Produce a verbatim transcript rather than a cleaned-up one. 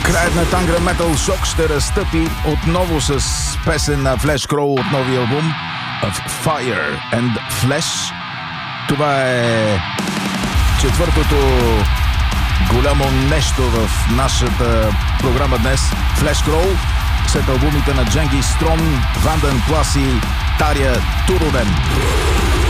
Краят на Tangren Metal Shock ще разтъпи отново с песен на Flesh Crow от новия албум Of Fire and Flesh. Това е четвъртото голямо нещо в нашата програма днес. Flesh Crow след албумите на Дженгис Строн, Ванден Плас и Таря Турунен.